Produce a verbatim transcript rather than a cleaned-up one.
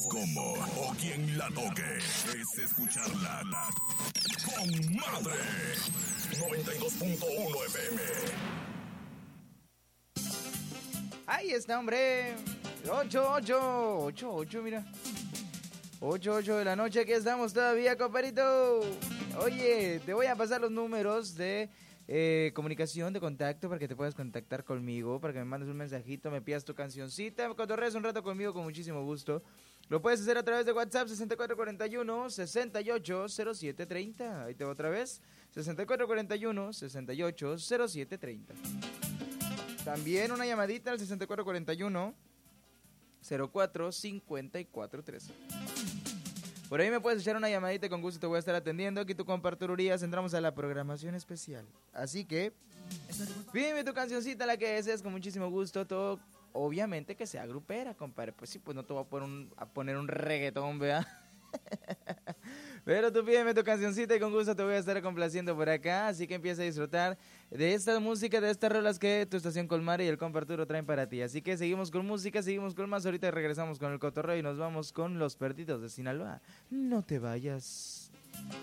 como o quien la toque. Es escucharla con madre. noventa y dos punto uno F M. Ahí está, hombre. ocho, ocho, ocho, ocho, mira. ocho, ocho de la noche, aquí estamos todavía, comparito. Oye, te voy a pasar los números de eh, comunicación, de contacto, para que te puedas contactar conmigo, para que me mandes un mensajito, me pidas tu cancioncita, me cotorrees un rato conmigo con muchísimo gusto. Lo puedes hacer a través de WhatsApp sesenta y cuatro cuarenta y uno, sesenta y ocho, cero siete treinta. Ahí te voy otra vez, sesenta y cuatro cuarenta y uno, sesenta y ocho, cero siete treinta. También una llamadita al sesenta y cuatro cuarenta y uno, cero cuatro cincuenta y cuatro trece. Por ahí me puedes echar una llamadita, con gusto te voy a estar atendiendo. Aquí tú con Arturo Urias, entramos a la programación especial. Así que, pídeme tu cancioncita, la que desees, con muchísimo gusto. Todo, obviamente, que sea grupera, compadre. Pues sí, pues no te voy a poner un, a poner un reggaetón, ¿verdad? Pero tú pídeme tu cancioncita y con gusto te voy a estar complaciendo por acá. Así que empieza a disfrutar de esta música, de estas rolas que tu estación Colmar y el compa Arturo traen para ti. Así que seguimos con música, seguimos con más. Ahorita regresamos con el cotorreo y nos vamos con Los Perdidos de Sinaloa. No te vayas.